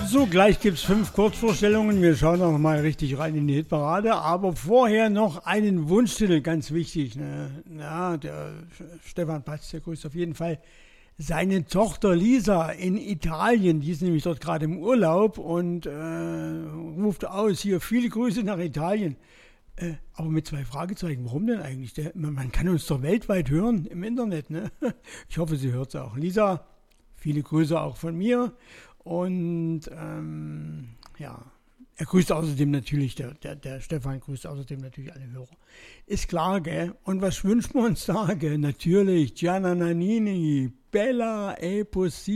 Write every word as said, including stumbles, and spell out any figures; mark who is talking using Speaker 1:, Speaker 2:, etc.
Speaker 1: So, gleich gibt es fünf Kurzvorstellungen. Wir schauen noch mal richtig rein in die Hitparade. Aber vorher noch einen Wunschtitel, ganz wichtig. Ne? Ja, der Stefan Patz, der grüßt auf jeden Fall seine Tochter Lisa in Italien. Die ist nämlich dort gerade im Urlaub und äh, ruft aus, hier viele Grüße nach Italien. Äh, aber mit zwei Fragezeichen. Warum denn eigentlich? Der, man kann uns doch weltweit hören im Internet. Ne? Ich hoffe, sie hört es auch. Lisa, viele Grüße auch von mir. Und ähm, ja, er grüßt außerdem natürlich, der, der, der Stefan grüßt außerdem natürlich alle Hörer. Ist klar, gell? Und was wünschen wir uns da, gell? Natürlich, Gianna Nannini, Bella e Possibile.